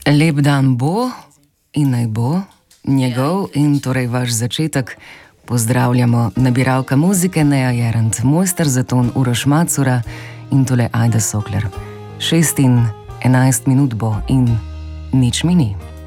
Lep dan bo in naj bo njegov in torej vaš začetek. Pozdravljamo nabiralka muzike Neja Jerant, mojster za ton Uroš Macura in tole Ajda Sokler. 6 in 11 minut bo in nič mi ni.